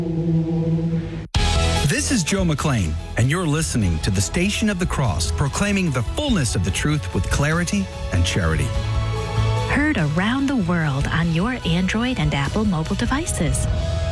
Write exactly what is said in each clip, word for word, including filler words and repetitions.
This is Joe McLean, and you're listening to the Station of the Cross, proclaiming the fullness of the truth with clarity and charity. Heard around the world on your Android and Apple mobile devices.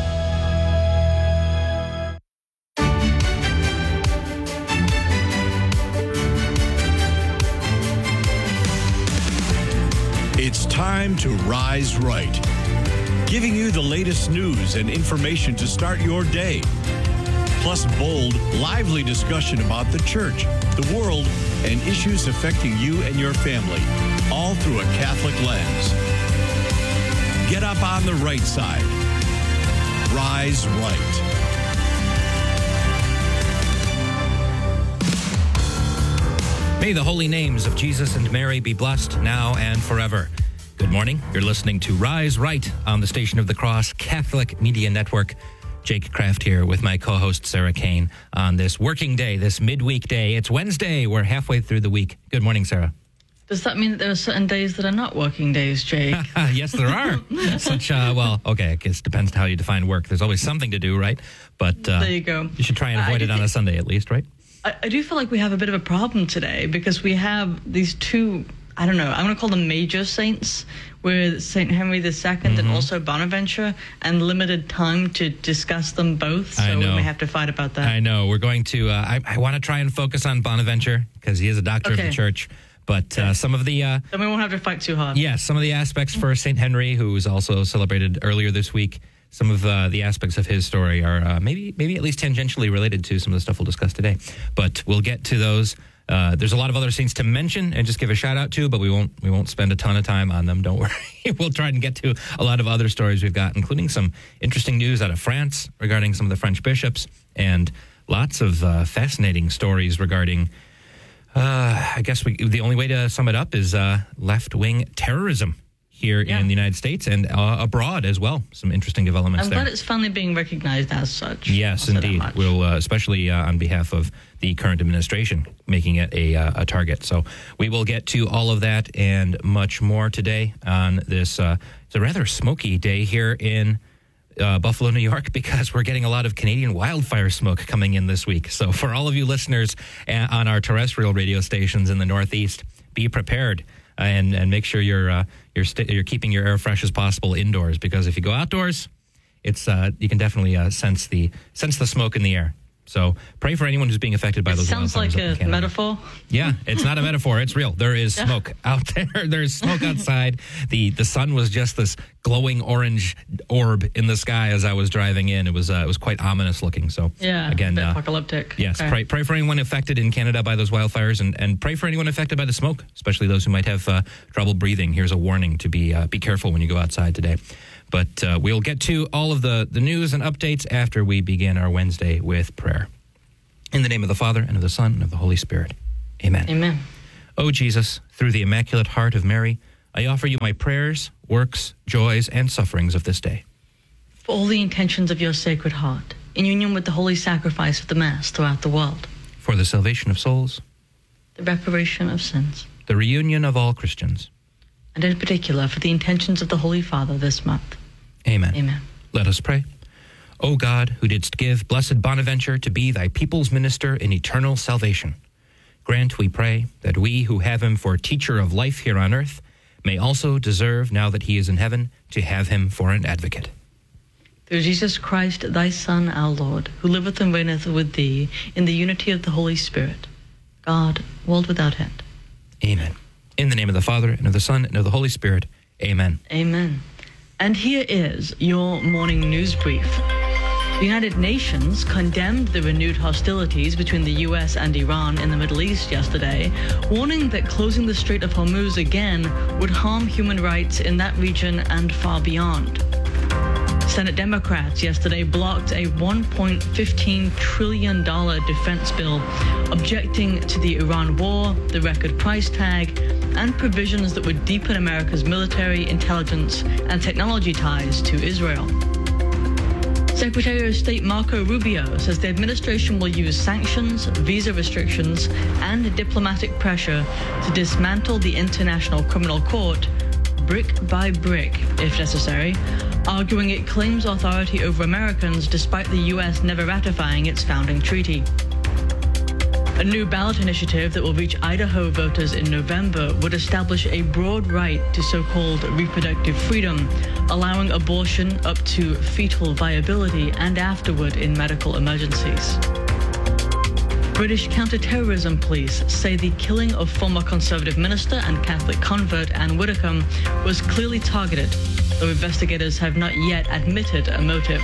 It's time to Rise Right, giving you the latest news and information to start your day. Plus bold, lively discussion about the church, the world, and issues affecting you and your family, all through a Catholic lens. Get up on the right side. Rise Right. May the holy names of Jesus and Mary be blessed now and forever. Good morning. You're listening to Rise Right on the Station of the Cross Catholic Media Network. Jake Kraft here with my co-host Sarah Kane on this working day, this midweek day. It's Wednesday. We're halfway through the week. Good morning, Sarah. Does that mean that there are certain days that are not working days, Jake? Yes, there are. Such, uh, well, okay, I guess it depends how you define work. There's always something to do, right? But uh, there you go. You should try and avoid it on think, a Sunday at least, right? I, I do feel like we have a bit of a problem today because we have these two, I don't know, I'm going to call them major saints, with Saint Henry the Second mm-hmm. and also Bonaventure, and limited time to discuss them both, so we may have to fight about that. I know. We're going to, uh, I, I want to try and focus on Bonaventure because he is a doctor okay. of the church. But uh, some of the... Uh, then we won't have to fight too hard. Yes, yeah, some of the aspects for Saint Henry, who was also celebrated earlier this week, some of uh, the aspects of his story are uh, maybe maybe at least tangentially related to some of the stuff we'll discuss today. But we'll get to those. Uh, there's a lot of other saints to mention and just give a shout out to, but we won't we won't spend a ton of time on them. Don't worry. We'll try and get to a lot of other stories we've got, including some interesting news out of France regarding some of the French bishops, and lots of uh, fascinating stories regarding... Uh, I guess we, the only way to sum it up is uh, left-wing terrorism here yeah. in the United States and uh, abroad as well. Some interesting developments I'm there. I'm glad it's finally being recognized as such. Yes, indeed. We'll, uh, especially uh, on behalf of the current administration, making it a, uh, a target. So we will get to all of that and much more today on this. Uh, it's a rather smoky day here in Uh, Buffalo, New York, because we're getting a lot of Canadian wildfire smoke coming in this week. So for all of you listeners uh, on our terrestrial radio stations in the Northeast, be prepared and and make sure you're uh, you're st- you're keeping your air fresh as possible indoors, because if you go outdoors, it's uh, you can definitely uh, sense the sense the smoke in the air. So pray for anyone who's being affected by it those sounds wildfires. Sounds like a metaphor. Yeah, it's not a metaphor. It's real. There is smoke out there. There's smoke outside. The the sun was just this glowing orange orb in the sky as I was driving in. It was uh, it was quite ominous looking. So yeah, again, a bit uh, apocalyptic. Yes, okay. pray pray for anyone affected in Canada by those wildfires, and, and pray for anyone affected by the smoke, especially those who might have uh, trouble breathing. Here's a warning to be uh, be careful when you go outside today. But uh, we'll get to all of the, the news and updates after we begin our Wednesday with prayer. In the name of the Father, and of the Son, and of the Holy Spirit. Amen. Amen. O Jesus, through the Immaculate Heart of Mary, I offer you my prayers, works, joys, and sufferings of this day. For all the intentions of your Sacred Heart, in union with the holy sacrifice of the Mass throughout the world. For the salvation of souls. The reparation of sins. The reunion of all Christians. And in particular, for the intentions of the Holy Father this month. Amen. Amen. Let us pray. O God, who didst give blessed Bonaventure to be thy people's minister in eternal salvation, grant, we pray, that we who have him for teacher of life here on earth may also deserve, now that he is in heaven, to have him for an advocate. Through Jesus Christ, thy Son, our Lord, who liveth and reigneth with thee in the unity of the Holy Spirit, God, world without end. Amen. In the name of the Father, and of the Son, and of the Holy Spirit. Amen. Amen. And here is your morning news brief. The United Nations condemned the renewed hostilities between the U S and Iran in the Middle East yesterday, warning that closing the Strait of Hormuz again would harm human rights in that region and far beyond. Senate Democrats yesterday blocked a one point one five trillion dollars defense bill, objecting to the Iran war, the record price tag, and provisions that would deepen America's military, intelligence, and technology ties to Israel. Secretary of State Marco Rubio says the administration will use sanctions, visa restrictions, and diplomatic pressure to dismantle the International Criminal Court, brick by brick, if necessary, arguing it claims authority over Americans despite the U S never ratifying its founding treaty. A new ballot initiative that will reach Idaho voters in November would establish a broad right to so-called reproductive freedom, allowing abortion up to fetal viability and afterward in medical emergencies. British counter-terrorism police say the killing of former Conservative minister and Catholic convert Anne Widdecombe was clearly targeted, though investigators have not yet admitted a motive.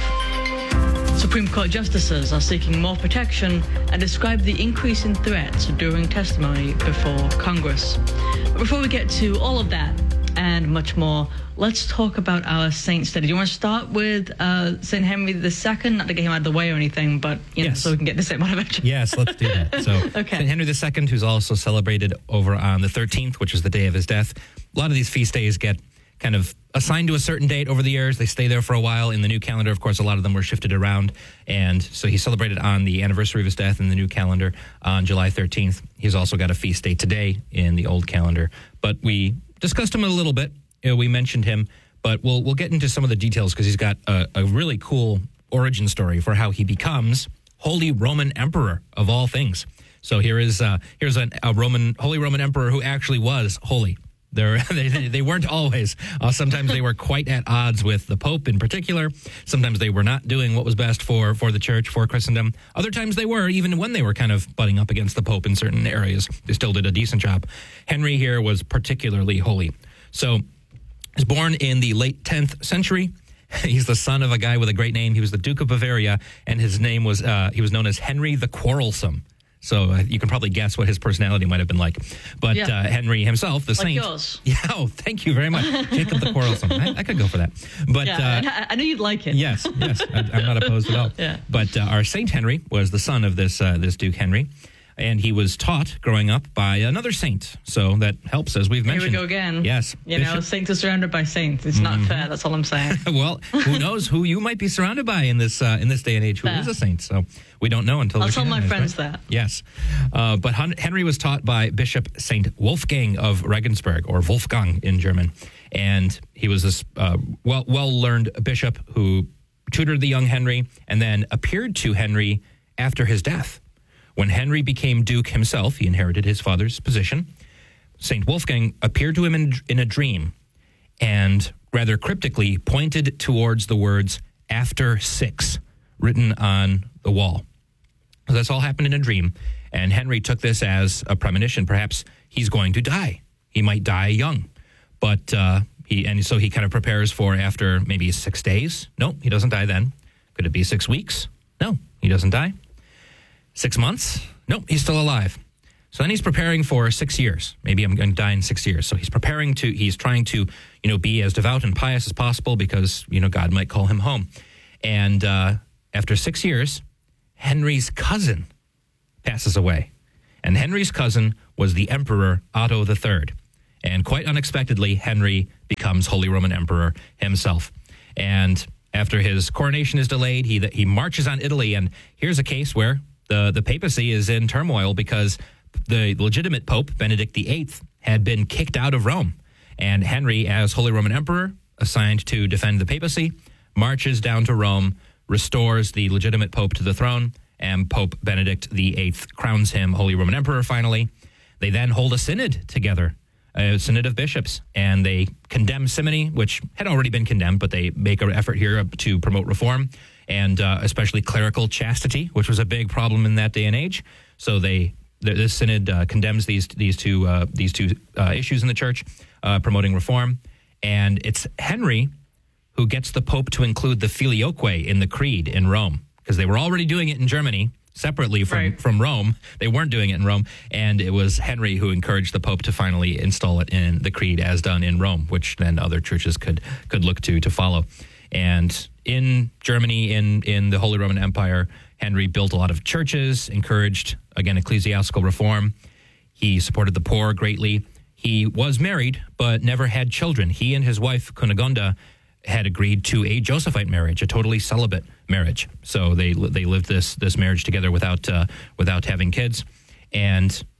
Supreme Court justices are seeking more protection and describe the increase in threats during testimony before Congress. But before we get to all of that and much more, let's talk about our saint study. Do you want to start with uh, Saint Henry the Second? Not to get him out of the way or anything, but you know, yes. so we can get the same motivation. Yes, let's do that. So okay. Saint Henry the Second, who's also celebrated over on the thirteenth, which is the day of his death. A lot of these feast days get kind of assigned to a certain date over the years. They stay there for a while. In the new calendar, of course, a lot of them were shifted around. And so he celebrated on the anniversary of his death in the new calendar on July thirteenth. He's also got a feast day today in the old calendar. But we discussed him a little bit. You know, we mentioned him, but we'll we'll get into some of the details because he's got a, a really cool origin story for how he becomes Holy Roman Emperor of all things. So here is uh, here's an, a Roman Holy Roman Emperor who actually was holy. They're, they they weren't always. Uh, sometimes they were quite at odds with the Pope in particular. Sometimes they were not doing what was best for, for the Church, for Christendom. Other times they were, even when they were kind of butting up against the Pope in certain areas. They still did a decent job. Henry here was particularly holy. So he was born in the late tenth century. He's the son of a guy with a great name. He was the Duke of Bavaria, and his name was, uh, he was known as Henry the Quarrelsome. So uh, you can probably guess what his personality might have been like. But yeah. uh, Henry himself, the like saint. yours. Yeah, oh, thank you very much. Jacob the Quarrelsome. I, I could go for that. But yeah, uh, I, I knew you'd like it. Yes, yes. I, I'm not opposed at all. Yeah. But uh, our Saint Henry was the son of this uh, this Duke Henry. And he was taught growing up by another saint. So that helps, as we've mentioned. Here we go again. Yes. You Bishop. know, saints are surrounded by saints. It's not mm-hmm. fair. That's all I'm saying. Well, who knows who you might be surrounded by in this uh, in this day and age who fair. is a saint. So we don't know until I'll we're tell my canonized, friends right? that. Yes. Uh, but Hun- Henry was taught by Bishop Saint Wolfgang of Regensburg, or Wolfgang in German. And he was this uh, well, well-learned bishop who tutored the young Henry and then appeared to Henry after his death. When Henry became Duke himself, he inherited his father's position. Saint Wolfgang appeared to him in, in a dream and rather cryptically pointed towards the words, after six, written on the wall. So that's all happened in a dream. And Henry took this as a premonition. Perhaps he's going to die. He might die young. But uh, he, and so he kind of prepares for after maybe six days. No, he doesn't die then. Could it be six weeks? No, he doesn't die. Six months? Nope, he's still alive. So then he's preparing for six years. Maybe I'm going to die in six years. So he's preparing to, he's trying to, you know, be as devout and pious as possible because, you know, God might call him home. And uh, after six years, Henry's cousin passes away. And Henry's cousin was the Emperor Otto the Third. And quite unexpectedly, Henry becomes Holy Roman Emperor himself. And after his coronation is delayed, he he marches on Italy. And here's a case where The the papacy is in turmoil because the legitimate Pope, Benedict the Eighth, had been kicked out of Rome. And Henry, as Holy Roman Emperor, assigned to defend the papacy, marches down to Rome, restores the legitimate Pope to the throne, and Pope Benedict the Eighth crowns him Holy Roman Emperor finally. They then hold a synod together, a synod of bishops, and they condemn simony, which had already been condemned, but they make an effort here to promote reform. And uh, especially clerical chastity, which was a big problem in that day and age. So they, this synod uh, condemns these these two uh, these two uh, issues in the church, uh, promoting reform. And it's Henry who gets the Pope to include the filioque in the creed in Rome, because they were already doing it in Germany separately from, right. from Rome. They weren't doing it in Rome. And it was Henry who encouraged the Pope to finally install it in the creed as done in Rome, which then other churches could could look to to follow. And in Germany, in, in the Holy Roman Empire, Henry built a lot of churches, encouraged, again, ecclesiastical reform. He supported the poor greatly. He was married, but never had children. He and his wife, Cunegonda, had agreed to a Josephite marriage, a totally celibate marriage. So they they lived this this marriage together without uh, without having kids. And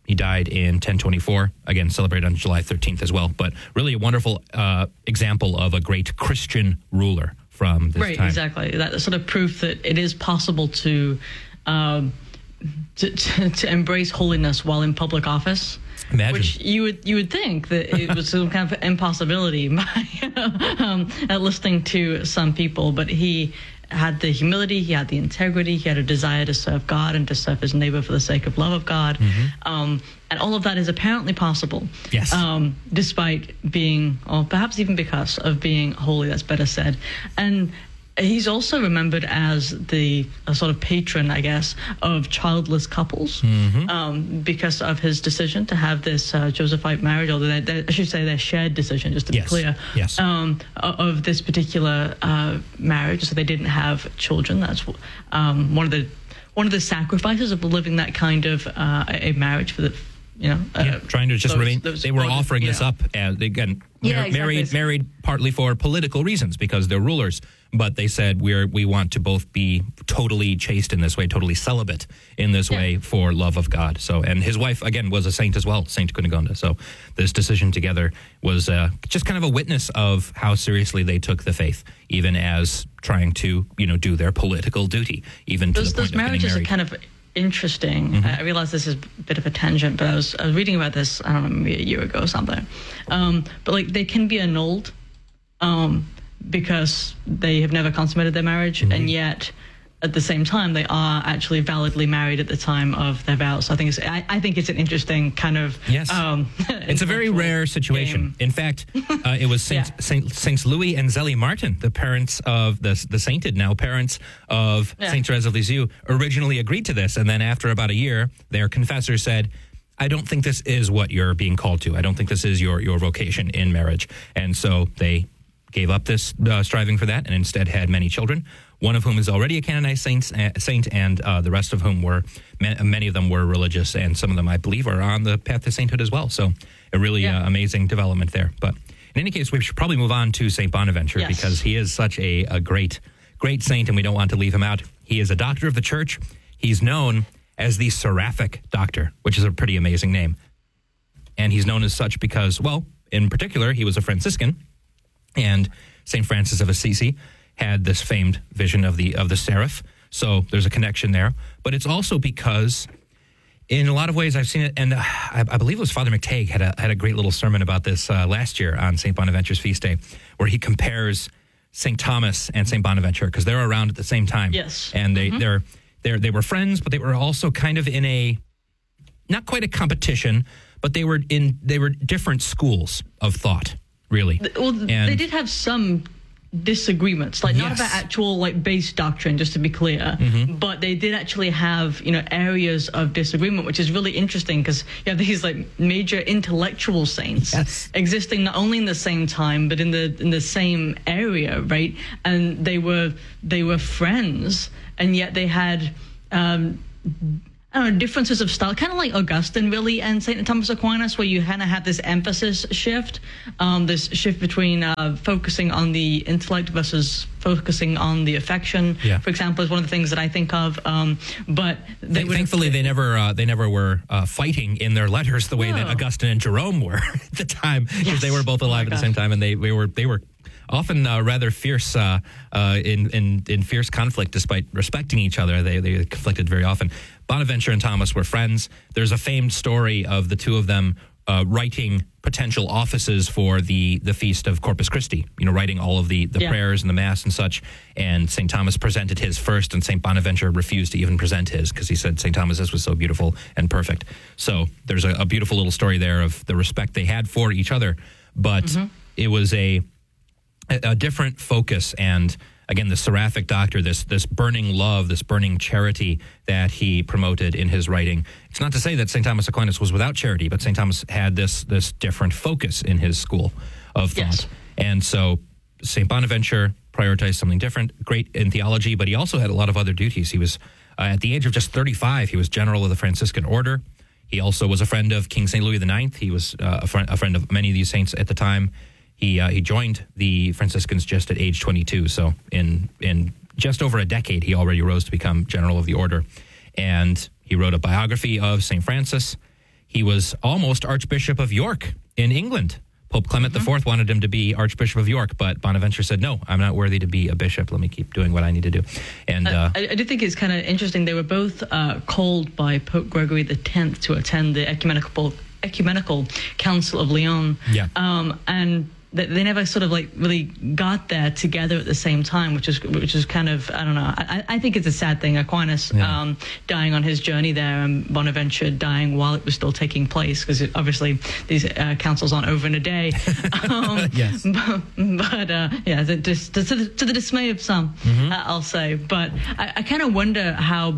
He died in ten twenty-four, again, celebrated on July thirteenth as well. But really a wonderful uh, example of a great Christian ruler from this right, time. Right, exactly. That's sort of proof that it is possible to, um, to, to to embrace holiness while in public office. Imagine. Which you would you would think that it was some kind of impossibility by um, listening to some people, but he had the humility, he had the integrity, he had a desire to serve God and to serve his neighbor for the sake of love of God. Mm-hmm. Um, and all of that is apparently possible. Yes. Um, despite being, or perhaps even because of being holy, that's better said. And he's also remembered as the a sort of patron, I guess, of childless couples, mm-hmm. um, because of his decision to have this uh, Josephite marriage, or their, their, I should say their shared decision, just to yes. be clear, yes. um, of this particular uh, marriage. So they didn't have children. That's um, one of the one of the sacrifices of living that kind of uh, a marriage for the. You know, uh, yeah, trying to just those, remain. Those they were offering yeah. this up, as again, yeah, mar- exactly. married, married partly for political reasons because they're rulers. But they said we're we want to both be totally chaste in this way, totally celibate in this yeah. way for love of God. So, and his wife again was a saint as well, Saint Cunegonde. So, this decision together was uh, just kind of a witness of how seriously they took the faith, even as trying to you know do their political duty, even those, to the point those of getting marriages married. are kind of interesting. Mm-hmm. I realize this is a bit of a tangent, but I was, I was reading about this, I don't know, maybe a year ago or something. Um, but like they can be annulled um, because they have never consummated their marriage, mm-hmm. and yet at the same time they are actually validly married at the time of their vows. So I think it's I, I think it's an interesting kind of yes. Um, it's a very rare situation. Game. In fact, uh, it was Saint, yeah. Saint Saints Louis and Zélie Martin, the parents of the the sainted now parents of yeah. Saint Therese of Lisieux, originally agreed to this, and then after about a year, their confessor said, I don't think this is what you're being called to. I don't think this is your your vocation in marriage, and so they gave up this uh, striving for that and instead had many children, one of whom is already a canonized saint, uh, saint and uh, the rest of whom were, ma- many of them were religious, and some of them, I believe, are on the path to sainthood as well. So a really yeah. uh, amazing development there. But in any case, we should probably move on to Saint Bonaventure yes. because he is such a, a great, great saint, and we don't want to leave him out. He is a doctor of the church. He's known as the Seraphic Doctor, which is a pretty amazing name. And he's known as such because, well, in particular, he was a Franciscan, and Saint Francis of Assisi had this famed vision of the of the seraph. So there's a connection there. But it's also because in a lot of ways I've seen it, and uh, I, I believe it was Father McTagg had a, had a great little sermon about this uh, last year on Saint Bonaventure's feast day, where he compares Saint Thomas and Saint Bonaventure because they're around at the same time. Yes. And they, mm-hmm. they're, they're, they were friends, but they were also kind of in a, not quite a competition, but they were in they were different schools of thought. Really. Well, and they did have some disagreements, like not yes. about actual like base doctrine, just to be clear, mm-hmm. but they did actually have, you know, areas of disagreement, which is really interesting because you have these like major intellectual saints yes. existing not only in the same time but in the in the same area, right? And they were they were friends, and yet they had um I don't know, differences of style, kind of like Augustine, really, and Saint Thomas Aquinas, where you kind of have this emphasis shift, um, this shift between uh, focusing on the intellect versus focusing on the affection. Yeah. For example, is one of the things that I think of. Um, but they Th- thankfully, they never uh, they never were uh, fighting in their letters the way no. that Augustine and Jerome were at the time, because yes. they were both alive oh at the same time, and they, they were they were. Often uh, rather fierce uh, uh, in, in in fierce conflict, despite respecting each other. They they conflicted very often. Bonaventure and Thomas were friends. There's a famed story of the two of them uh, writing potential offices for the the feast of Corpus Christi. You know, writing all of the the yeah. prayers and the mass and such. And Saint Thomas presented his first, and Saint Bonaventure refused to even present his because he said Saint Thomas's was so beautiful and perfect. So there's a, a beautiful little story there of the respect they had for each other, but mm-hmm. it was a a different focus, and again, the Seraphic Doctor, this this burning love, this burning charity that he promoted in his writing. It's not to say that Saint Thomas Aquinas was without charity, but Saint Thomas had this this different focus in his school of thought. Yes. And so Saint Bonaventure prioritized something different, great in theology, but he also had a lot of other duties. He was, uh, at the age of just thirty-five, he was general of the Franciscan order. He also was a friend of King Saint Louis the Ninth. He was uh, a, friend, a friend of many of these saints at the time. He uh, he joined the Franciscans just at age twenty-two, so in in just over a decade, he already rose to become general of the order. And he wrote a biography of Saint Francis. he was almost Archbishop of York in England. Pope Clement mm-hmm. the Fourth wanted him to be Archbishop of York, but Bonaventure said, no, I'm not worthy to be a bishop. Let me keep doing what I need to do. And uh, I, I do think it's kind of interesting. They were both uh, called by Pope Gregory the Tenth to attend the ecumenical ecumenical Council of Lyon. Yeah. Um, and they, they never sort of like really got there together at the same time, which is which is kind of, I don't know. I, I think it's a sad thing. Aquinas yeah. um, dying on his journey there, and Bonaventure dying while it was still taking place, because obviously these uh, councils aren't over in a day. Um, yes. But, but uh, yeah, the, to, to, the, to the dismay of some, mm-hmm. uh, I'll say. But I, I kind of wonder how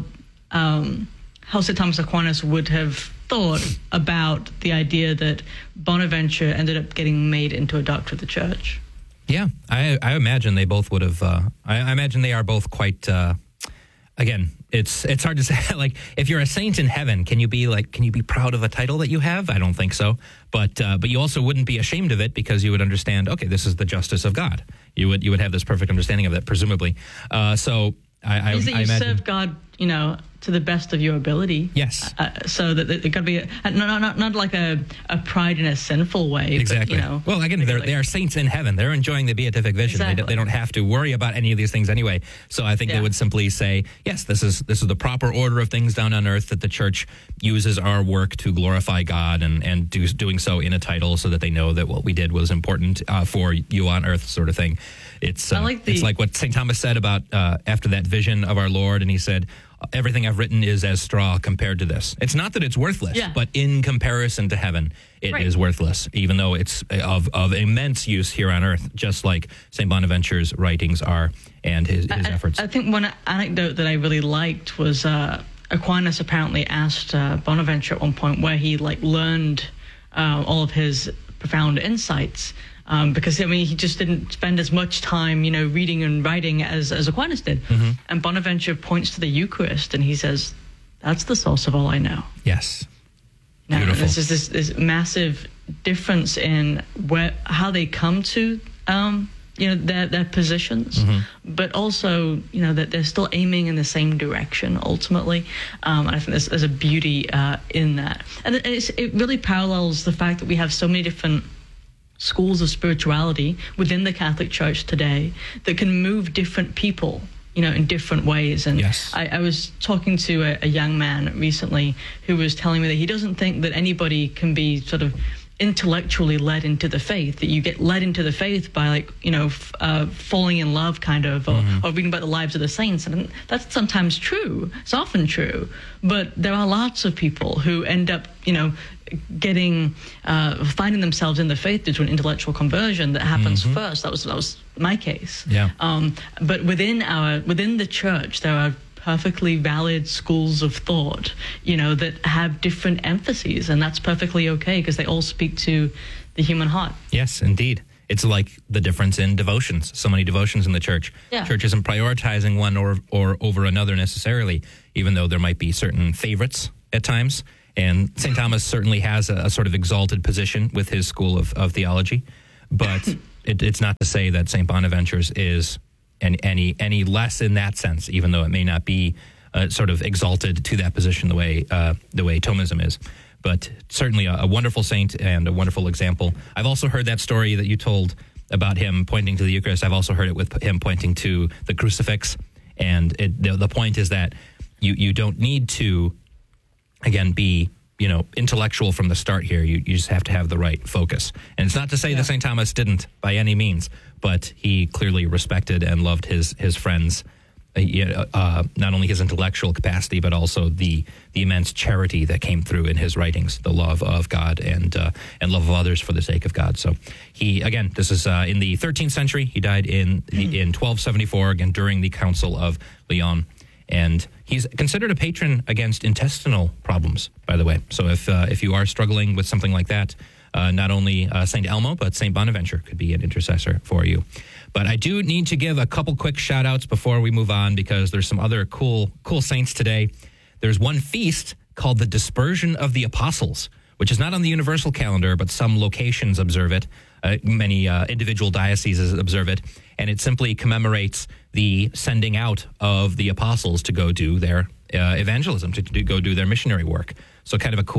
um, how Saint Thomas Aquinas would have thought about the idea that Bonaventure ended up getting made into a doctor of the church. Yeah, I, I imagine they both would have. Uh, I, I imagine they are both quite. Uh, again, it's it's hard to say. Like, if you're a saint in heaven, can you be like, can you be proud of a title that you have? I don't think so. But uh, but you also wouldn't be ashamed of it, because you would understand. Okay, this is the justice of God. You would you would have this perfect understanding of that, presumably. Uh, so I, I, Is that you I imagine, serve God, you know, to the best of your ability. Yes. Uh, so that it got to be a, not, not not like a, a pride in a sinful way. Exactly. But, you know, well, again, they're, like, they are saints in heaven. They're enjoying the beatific vision. Exactly. They, don't, they don't have to worry about any of these things anyway. So I think Yeah. they would simply say, yes, this is this is the proper order of things down on earth, that the church uses our work to glorify God, and, and do, doing so in a title, so that they know that what we did was important uh, for you on earth, sort of thing. It's uh, I like the- it's like what Saint Thomas said about uh, after that vision of our Lord, and he said, everything I've written is as straw compared to this. It's not that it's worthless, Yeah. but in comparison to heaven, it Right. is worthless, even though it's of, of immense use here on earth, just like Saint Bonaventure's writings are, and his, his I, efforts. I think one anecdote that I really liked was uh, Aquinas apparently asked uh, Bonaventure at one point where he like learned uh, all of his profound insights. Um, because, I mean, he just didn't spend as much time, you know, reading and writing as, as Aquinas did. Mm-hmm. And Bonaventure points to the Eucharist, and he says, that's the source of all I know. Yes. Now, Beautiful. this is this, this massive difference in where how they come to, um, you know, their, their positions, mm-hmm. but also, you know, that they're still aiming in the same direction, ultimately. Um, and I think there's, there's a beauty uh, in that. And it, it's, it really parallels the fact that we have so many different schools of spirituality within the Catholic Church today that can move different people, you know, in different ways. And yes. I, I was talking to a, a young man recently who was telling me that he doesn't think that anybody can be sort of intellectually led into the faith, that you get led into the faith by, like, you know, f- uh, falling in love, kind of, or, mm-hmm. or reading about the lives of the saints. And that's sometimes true. It's often true. But there are lots of people who end up, you know, getting, uh, finding themselves in the faith due to an intellectual conversion that happens mm-hmm. first. That was that was my case. Yeah. Um, but within our within the church, there are perfectly valid schools of thought, you know, that have different emphases, and that's perfectly okay, because they all speak to the human heart. Yes, indeed. It's like the difference in devotions. So many devotions in the church. Yeah. Church isn't prioritizing one or or over another necessarily, even though there might be certain favorites at times. And Saint Thomas certainly has a, a sort of exalted position with his school of, of theology. But it, it's not to say that Saint Bonaventure's is any, any any less in that sense, even though it may not be uh, sort of exalted to that position the way uh, the way Thomism is. But certainly a, a wonderful saint and a wonderful example. I've also heard that story that you told about him pointing to the Eucharist. I've also heard it with him pointing to the crucifix. And it, the, the point is that you, you don't need to, again, be, you know, intellectual from the start here. You, you just have to have the right focus. And it's not to say Yeah. that Saint Thomas didn't by any means, but he clearly respected and loved his his friends, uh, uh, not only his intellectual capacity, but also the the immense charity that came through in his writings, the love of God and uh, and love of others for the sake of God. So he, again, this is uh, in the thirteenth century. He died in the, in twelve seventy-four, again, during the Council of Lyon. And he's considered a patron against intestinal problems, by the way. So if uh, if you are struggling with something like that, uh, not only uh, Saint Elmo, but Saint Bonaventure could be an intercessor for you. But I do need to give a couple quick shout outs before we move on, because there's some other cool cool saints today. There's one feast called the Dispersion of the Apostles, which is not on the universal calendar, but some locations observe it. Uh, many uh, individual dioceses observe it, and it simply commemorates the sending out of the apostles to go do their uh, evangelism, to, to go do their missionary work. So kind of a cool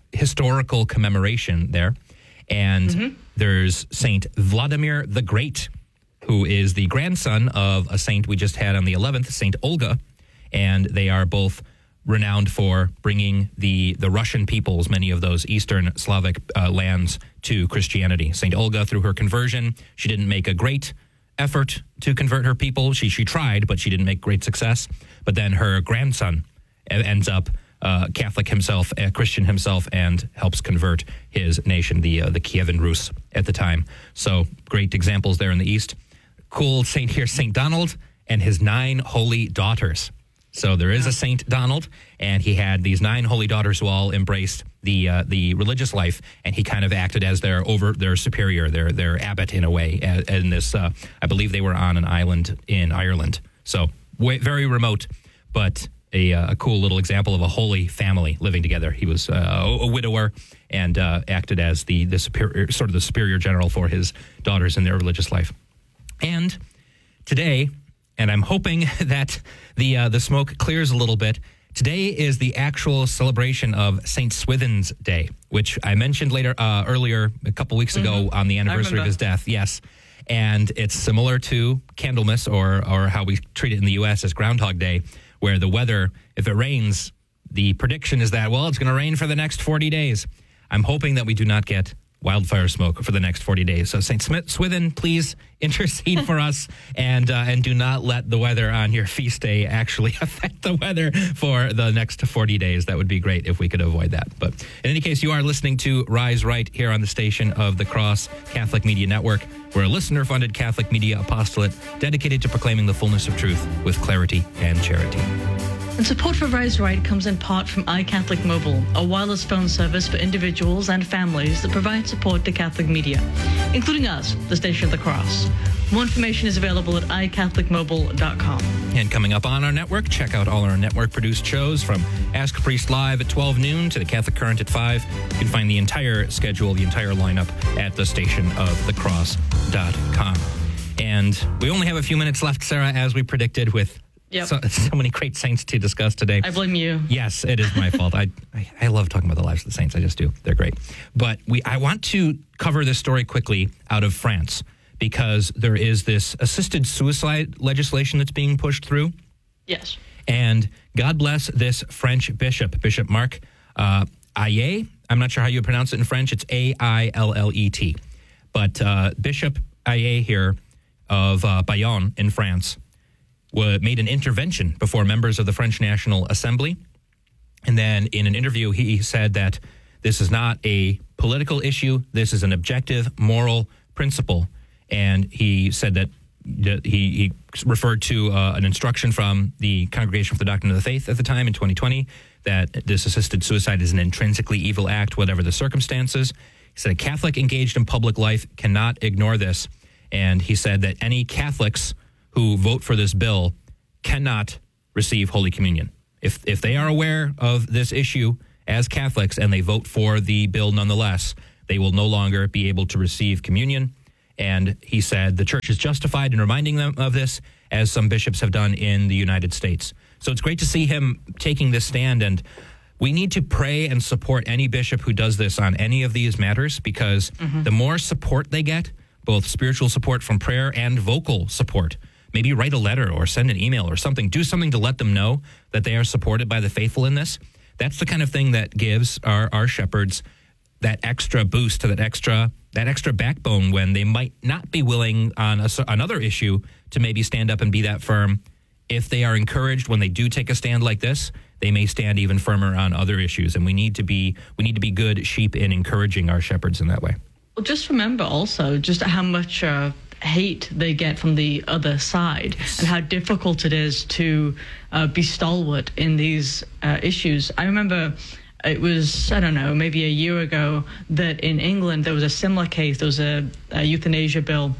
historical commemoration there. And mm-hmm. there's Saint Vladimir the Great, who is the grandson of a saint we just had on the eleventh, Saint Olga. And they are both renowned for bringing the, the Russian peoples, many of those Eastern Slavic uh, lands, to Christianity. Saint Olga, through her conversion, she didn't make a great effort to convert her people. She she tried, but she didn't make great success. But then her grandson ends up uh, Catholic himself, a Christian himself, and helps convert his nation, the uh, the Kievan Rus at the time. So great examples there in the East. Cool saint here, Saint Donald and his nine holy daughters. So there is a Saint Donald, and he had these nine holy daughters who all embraced the uh, the religious life, and he kind of acted as their over their superior, their their abbot in a way. And this, uh, I believe, they were on an island in Ireland, so way, very remote, but a, a cool little example of a holy family living together. He was uh, a widower and uh, acted as the the superior, sort of the superior general for his daughters in their religious life. And today, and I'm hoping that the uh, the smoke clears a little bit. Today is the actual celebration of Saint Swithin's Day, which I mentioned later uh, earlier a couple weeks ago mm-hmm. on the anniversary of his death. Yes, and it's similar to Candlemas, or or how we treat it in the U S as Groundhog Day, where the weather, if it rains, the prediction is that, well, it's going to rain for the next forty days. I'm hoping that we do not get wildfire smoke for the next forty days. So Saint Swithin, please intercede for us, and uh, and do not let the weather on your feast day actually affect the weather for the next forty days. That would be great if we could avoid that. But in any case, you are listening to Rise Right here on the station of the Cross Catholic Media Network. We're a listener-funded Catholic media apostolate dedicated to proclaiming the fullness of truth with clarity and charity. And support for Rise Right comes in part from iCatholic Mobile, a wireless phone service for individuals and families that provide support to Catholic media, including us, the Station of the Cross. More information is available at i catholic mobile dot com. And coming up on our network, check out all our network-produced shows from Ask a Priest Live at twelve noon to the Catholic Current at five. You can find the entire schedule, the entire lineup at the station of the cross dot com. And we only have a few minutes left, Sarah, as we predicted, with Yep. So, so many great saints to discuss today. I blame you. Yes, it is my fault. I, I I love talking about the lives of the saints. I just do. They're great. But we I want to cover this story quickly out of France, because there is this assisted suicide legislation that's being pushed through. Yes. And God bless this French bishop, Bishop Marc uh, Aillet. I'm not sure how you pronounce it in French. It's A I L L E T. But uh, Bishop Aillet here of uh, Bayonne in France made an intervention before members of the French National Assembly. And then in an interview, he said that this is not a political issue. This is an objective moral principle. And he said that he, he referred to uh, an instruction from the Congregation for the Doctrine of the Faith at the time in twenty twenty, that this assisted suicide is an intrinsically evil act, whatever the circumstances. He said a Catholic engaged in public life cannot ignore this. And he said that any Catholics who vote for this bill cannot receive Holy Communion. If if they are aware of this issue as Catholics and they vote for the bill nonetheless, they will no longer be able to receive communion. And he said the church is justified in reminding them of this, as some bishops have done in the United States. So it's great to see him taking this stand, and we need to pray and support any bishop who does this on any of these matters, because mm-hmm. the more support they get, both spiritual support from prayer and vocal support, maybe write a letter or send an email or something. Do something to let them know that they are supported by the faithful in this. That's the kind of thing that gives our, our shepherds that extra boost, to that extra that extra backbone when they might not be willing on a, another issue to maybe stand up and be that firm. If they are encouraged when they do take a stand like this, they may stand even firmer on other issues. And we need to be we need to be good sheep in encouraging our shepherds in that way. Well, just remember also just how much uh, hate they get from the other side, and how difficult it is to uh, be stalwart in these uh, issues. I remember it was, I don't know, maybe a year ago, that in England there was a similar case. There was a, a euthanasia bill,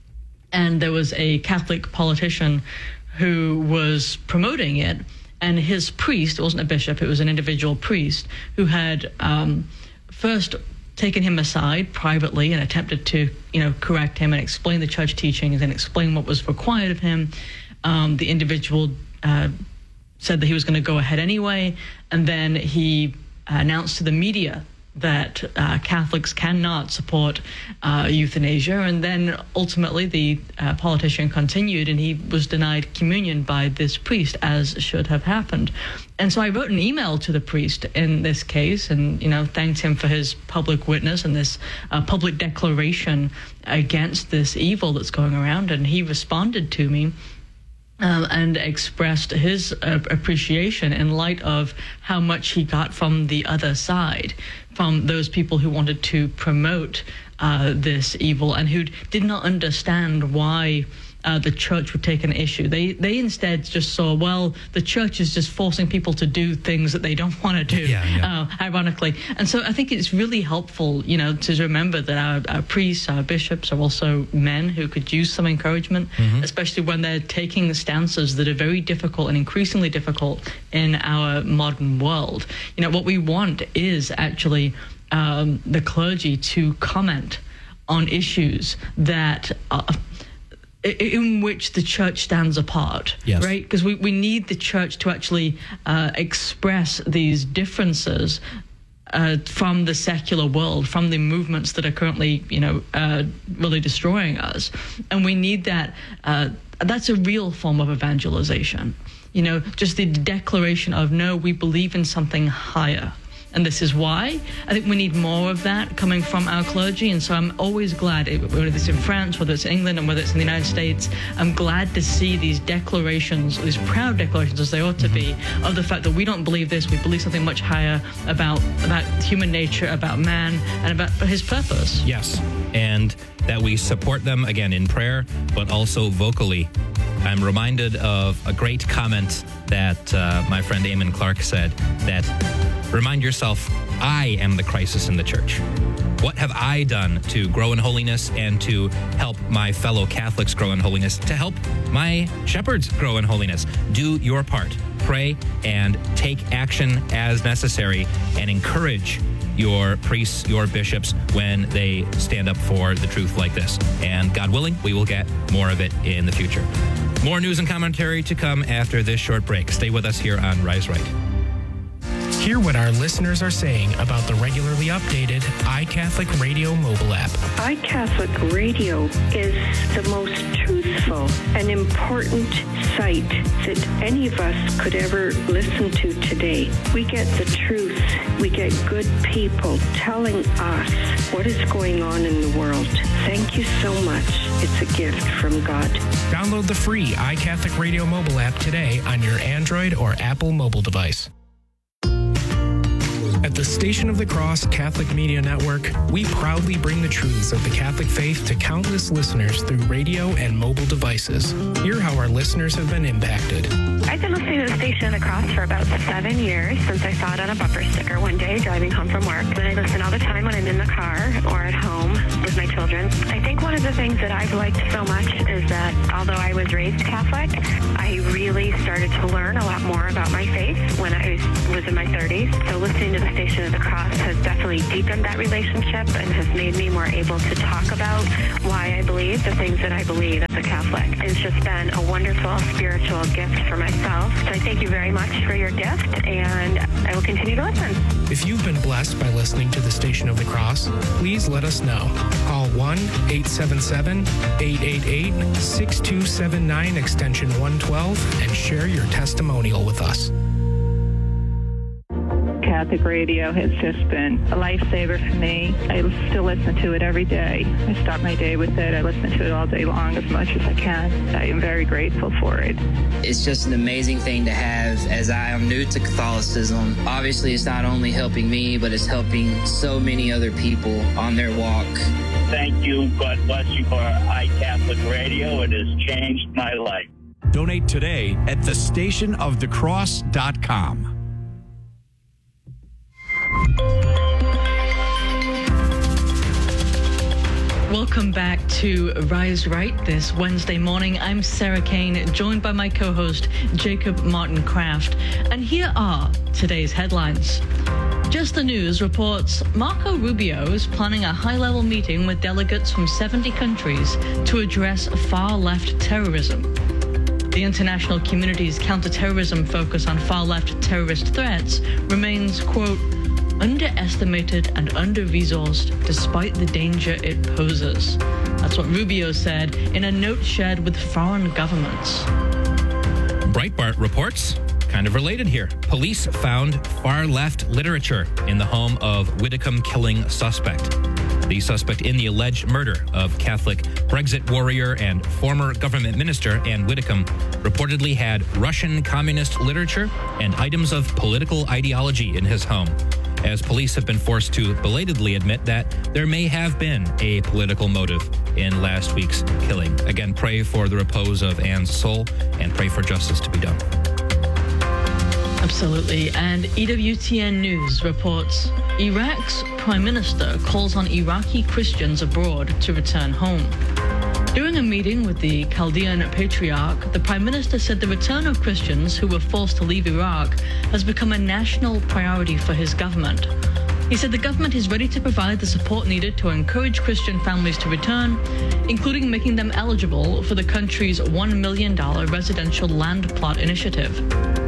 and there was a Catholic politician who was promoting it, and his priest, it wasn't a bishop, it was an individual priest, who had um, first taken him aside privately and attempted to, you know, correct him and explain the church teachings and explain what was required of him. Um, the individual uh, said that he was going to go ahead anyway, and then he announced to the media that uh, Catholics cannot support uh, euthanasia. And then ultimately the uh, politician continued, and he was denied communion by this priest, as should have happened. And so I wrote an email to the priest in this case and, you know, thanked him for his public witness and this uh, public declaration against this evil that's going around. And he responded to me Um, and expressed his uh, appreciation in light of how much he got from the other side, from those people who wanted to promote uh, this evil and who did not understand why uh, the church would take an issue. They they instead just saw, well, the church is just forcing people to do things that they don't want to do, yeah, yeah. Uh, ironically. And so I think it's really helpful, you know, to remember that our, our priests, our bishops are also men who could use some encouragement, mm-hmm. especially when they're taking the stances that are very difficult and increasingly difficult in our modern world. You know, what we want is actually um, the clergy to comment on issues that are in which the church stands apart, yes. right? Because we, we need the church to actually uh, express these differences uh, from the secular world, from the movements that are currently, you know, uh, really destroying us. And we need that. Uh, that's a real form of evangelization. You know, just the declaration of, no, we believe in something higher. And this is why. I think we need more of that coming from our clergy. And so I'm always glad, whether it's in France, whether it's in England, and whether it's in the United States, I'm glad to see these declarations, these proud declarations, as they ought to be, of the fact that we don't believe this, we believe something much higher about, about human nature, about man, and about his purpose. Yes, and that we support them, again, in prayer, but also vocally. I'm reminded of a great comment that uh, my friend Eamon Clark said, that remind yourself, I am the crisis in the church. What have I done to grow in holiness and to help my fellow Catholics grow in holiness, to help my shepherds grow in holiness? Do your part. Pray and take action as necessary, and encourage your priests, your bishops, when they stand up for the truth like this. And God willing, we will get more of it in the future. More news and commentary to come after this short break. Stay with us here on Rise Right. Hear what our listeners are saying about the regularly updated iCatholic Radio mobile app. iCatholic Radio is the most truthful and important site that any of us could ever listen to today. We get the truth. We get good people telling us what is going on in the world. Thank you so much. It's a gift from God. Download the free iCatholic Radio mobile app today on your Android or Apple mobile device. At the Station of the Cross Catholic Media Network, we proudly bring the truths of the Catholic faith to countless listeners through radio and mobile devices. Hear how our listeners have been impacted. I've been listening to the Station of the Cross for about seven years, since I saw it on a bumper sticker one day driving home from work. And I listen all the time when I'm in the car or at home with my children. I think one of the things that I've liked so much is that although I was raised Catholic, I really started to learn a lot more about my faith when I was in my thirties. So listening to the Station of the Cross has definitely deepened that relationship and has made me more able to talk about why I believe the things that I believe as a Catholic. It's just been a wonderful spiritual gift for myself. So I thank you very much for your gift, and I will continue to listen. If you've been blessed by listening to the Station of the Cross, please let us know. Call one eight seven seven, eight eight eight, six two seven nine extension one twelve and share your testimonial with us. Catholic radio has just been a lifesaver for me. I still listen to it every day. I start my day with it. I listen to it all day long as much as I can. I am very grateful for it. It's just an amazing thing to have, as I am new to Catholicism. Obviously, it's not only helping me, but it's helping so many other people on their walk. Thank you. God bless you for iCatholic Radio. It has changed my life. Donate today at the station of the cross dot com. Welcome back to Rise Right this Wednesday morning. I'm Sarah Kane, joined by my co-host Jacob Martin Kraft. And here are today's headlines. Just the News reports Marco Rubio is planning a high-level meeting with delegates from seventy countries to address far-left terrorism. The international community's counterterrorism focus on far-left terrorist threats remains, quote, underestimated and under-resourced despite the danger it poses. That's what Rubio said in a note shared with foreign governments. Breitbart reports, kind of related here. Police found far-left literature in the home of Whitcomb killing suspect. The suspect in the alleged murder of Catholic Brexit warrior and former government minister Anne Whitcomb reportedly had Russian communist literature and items of political ideology in his home, as police have been forced to belatedly admit that there may have been a political motive in last week's killing. Again, pray for the repose of Anne's soul and pray for justice to be done. Absolutely. And E W T N News reports Iraq's prime minister calls on Iraqi Christians abroad to return home. During a meeting with the Chaldean Patriarch, the prime minister said the return of Christians who were forced to leave Iraq has become a national priority for his government. He said the government is ready to provide the support needed to encourage Christian families to return, including making them eligible for the country's one million dollars residential land plot initiative.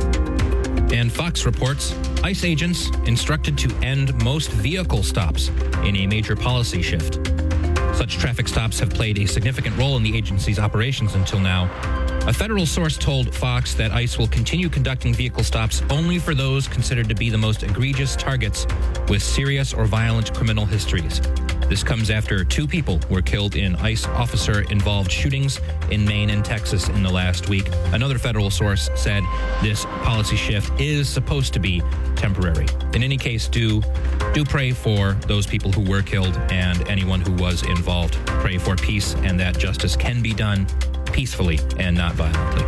And Fox reports ICE agents instructed to end most vehicle stops in a major policy shift. Such traffic stops have played a significant role in the agency's operations until now. A federal source told Fox that ICE will continue conducting vehicle stops only for those considered to be the most egregious targets with serious or violent criminal histories. This comes after two people were killed in ICE officer-involved shootings in Maine and Texas in the last week. Another federal source said this policy shift is supposed to be temporary. In any case, do do pray for those people who were killed and anyone who was involved. Pray for peace and that justice can be done peacefully and not violently.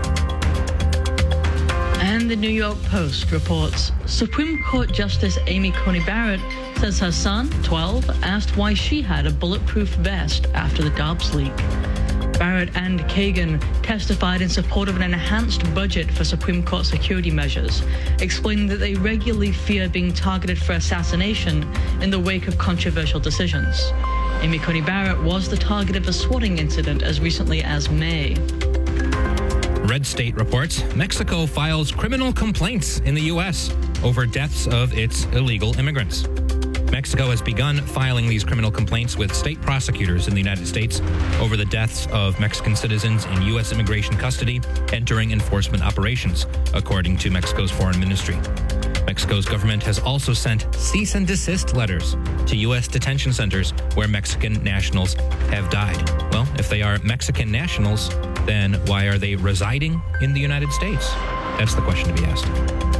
And the New York Post reports Supreme Court Justice Amy Coney Barrett says her son, twelve, asked why she had a bulletproof vest after the Dobbs leak. Barrett and Kagan testified in support of an enhanced budget for Supreme Court security measures, explaining that they regularly fear being targeted for assassination in the wake of controversial decisions. Amy Coney Barrett was the target of a swatting incident as recently as May. Red State reports Mexico files criminal complaints in the U S over deaths of its illegal immigrants. Mexico has begun filing these criminal complaints with state prosecutors in the United States over the deaths of Mexican citizens in U S immigration custody and during enforcement operations, according to Mexico's foreign ministry. Mexico's government has also sent cease and desist letters to U S detention centers where Mexican nationals have died. Well, if they are Mexican nationals, then why are they residing in the United States? That's the question to be asked.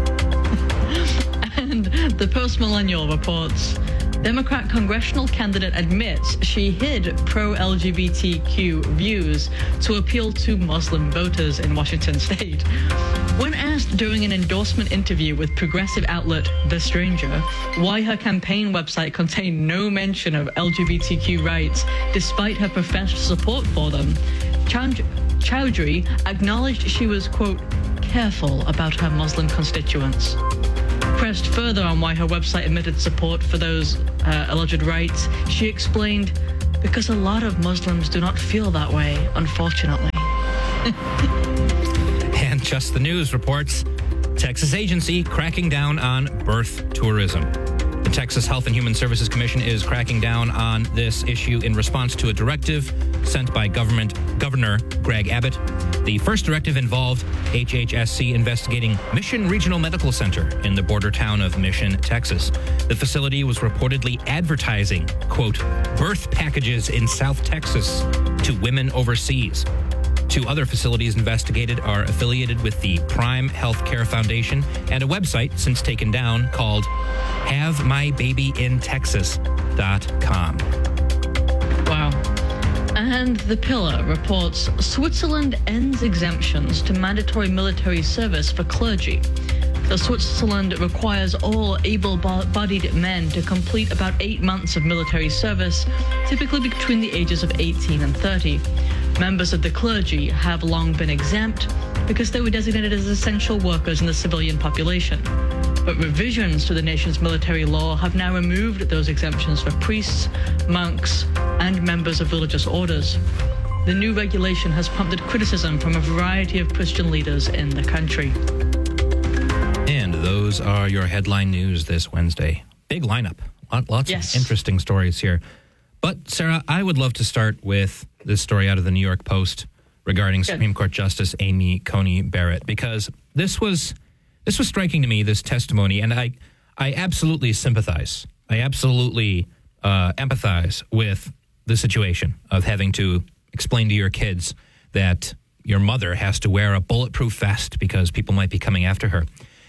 And the Post-Millennial reports Democrat congressional candidate admits she hid pro-L G B T Q views to appeal to Muslim voters in Washington state. When asked during an endorsement interview with progressive outlet The Stranger why her campaign website contained no mention of L G B T Q rights despite her professed support for them, Chowdhury acknowledged she was, quote, careful about her Muslim constituents. Pressed further on why her website admitted support for those uh, alleged rights, she explained, because a lot of Muslims do not feel that way, unfortunately. And Just the News reports Texas agency cracking down on birth tourism. The Texas Health and Human Services Commission is cracking down on this issue in response to a directive sent by government Governor Greg Abbott. The first directive involved H H S C investigating Mission Regional Medical Center in the border town of Mission, Texas. The facility was reportedly advertising, quote, birth packages in South Texas to women overseas. Two other facilities investigated are affiliated with the Prime Healthcare Foundation and a website since taken down called have my baby in texas dot com. Wow. And The Pillar reports Switzerland ends exemptions to mandatory military service for clergy. So Switzerland requires all able-bodied men to complete about eight months of military service, typically between the ages of eighteen and thirty. Members of the clergy have long been exempt because they were designated as essential workers in the civilian population. But revisions to the nation's military law have now removed those exemptions for priests, monks, and members of religious orders. The new regulation has prompted criticism from a variety of Christian leaders in the country. And those are your headline news this Wednesday. big lineup. Lots yes. of interesting stories here. But, Sarah, I would love to start with this story out of the New York Post regarding Good. Supreme Court Justice Amy Coney Barrett, because this was this was striking to me, this testimony, and I, I absolutely sympathize. I absolutely uh, empathize with the situation of having to explain to your kids that your mother has to wear a bulletproof vest because people might be coming after her.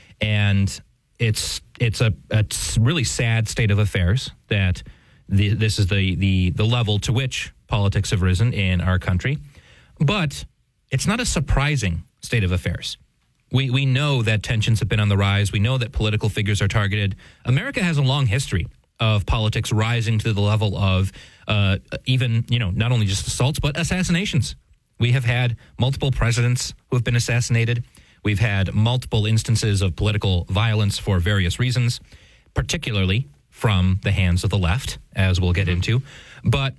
And it's it's a, a really sad state of affairs that the, this is the, the, the level to which politics have risen in our country. But it's not a surprising state of affairs. We we know that tensions have been on the rise. We know that political figures are targeted. America has a long history of politics rising to the level of uh, even, you know, not only just assaults, but assassinations. We have had multiple presidents who have been assassinated. We've had multiple instances of political violence for various reasons, particularly from the hands of the left, as we'll get into. But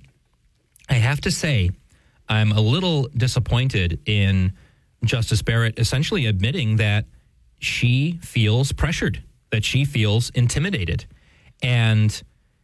I have to say, I'm a little disappointed in Justice Barrett essentially admitting that she feels pressured, that she feels intimidated. And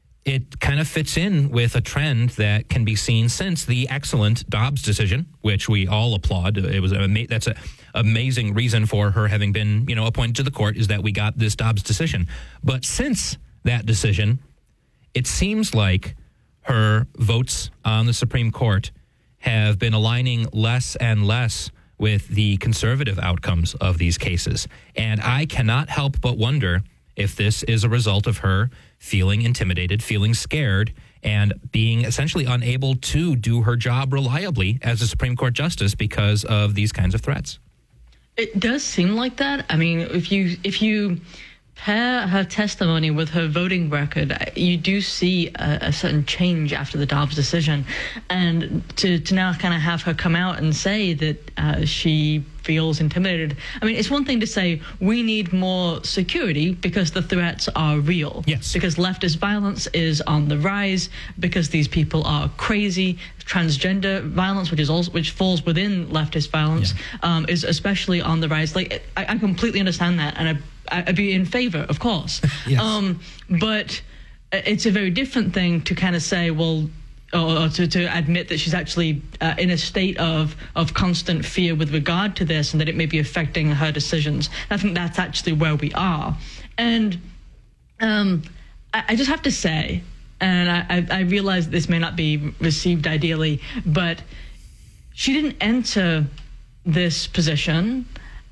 it kind of fits in with a trend that can be seen since the excellent Dobbs decision, which we all applaud. It was a, that's an amazing reason for her having been, you know, appointed to the court, is that we got this Dobbs decision. But since that decision, it seems like her votes on the Supreme Court have been aligning less and less with the conservative outcomes of these cases. And I cannot help but wonder if this is a result of her feeling intimidated, feeling scared, and being essentially unable to do her job reliably as a Supreme Court justice because of these kinds of threats. It does seem like that. I mean, if you if you pair her testimony with her voting record, you do see a, a certain change after the Dobbs decision. And to, to now kind of have her come out and say that uh, she feels intimidated. I mean, it's one thing to say we need more security because the threats are real. Yes. Because leftist violence is on the rise, because these people are crazy. Transgender violence, which is also which falls within leftist violence, yeah. um, is especially on the rise. Like, I, I completely understand that, and I I'd be in favor, of course. Yes. Um, but it's a very different thing to kind of say, well, or to, to admit that she's actually uh, in a state of, of constant fear with regard to this and that it may be affecting her decisions. I think that's actually where we are. And um, I, I just have to say, and I, I, I realize this may not be received ideally, but she didn't enter this position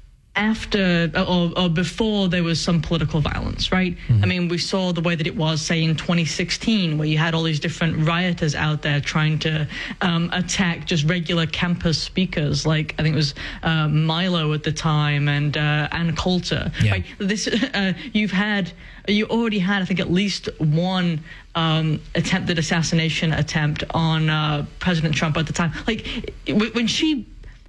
after or, or before there was some political violence, right? Mm-hmm. I mean, we saw the way that it was, say, in twenty sixteen, where you had all these different rioters out there trying to um, attack just regular campus speakers, like I think it was uh, Milo at the time and uh, Ann Coulter. Yeah. Right? This uh, you've had, you already had, I think, at least one um, attempted assassination attempt on uh, President Trump at the time. Like when she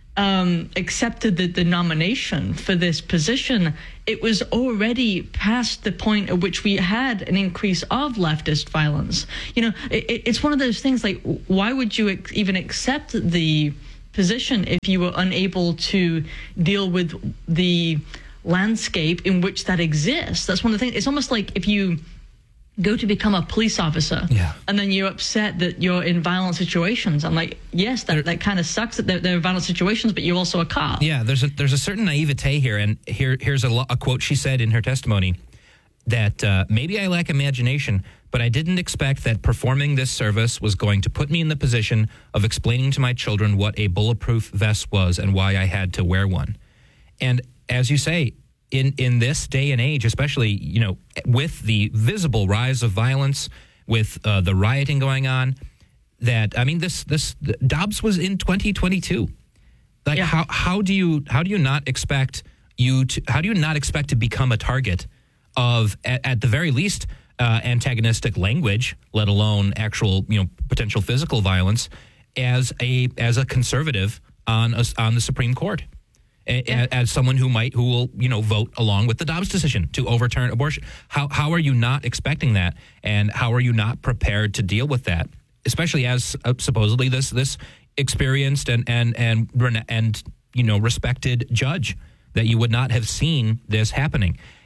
Um, accepted the, the nomination for this position, it was already past the point at which we had an increase of leftist violence. You know, it, it's one of those things like, why would you ex- even accept the position if you were unable to deal with the landscape in which that exists? That's one of the things. It's almost like if you go to become a police officer, yeah. and then you're upset that you're in violent situations. I'm like, yes, that, that kind of sucks that they're, they're violent situations, but you're also a cop. Yeah, there's a there's a certain naivete here, and here here's a, lo- a quote she said in her testimony, that uh, maybe I lack imagination, but I didn't expect that performing this service was going to put me in the position of explaining to my children what a bulletproof vest was and why I had to wear one. And as you say, In in this day and age, especially, you know, with the visible rise of violence, with uh, the rioting going on, that I mean, this this Dobbs was in twenty twenty-two. Like, yeah. how how do you how do you not expect you to how do you not expect to become a target of at, at the very least uh, antagonistic language, let alone actual, you know, potential physical violence, as a as a conservative on a, on the Supreme Court? Yeah. As someone who might, who will, you know, vote along with the Dobbs decision to overturn abortion. How how are you not expecting that? And how are you not prepared to deal with that? Especially as uh, supposedly this this experienced and, and, and, and, you know, respected judge, that you would not have seen this happening.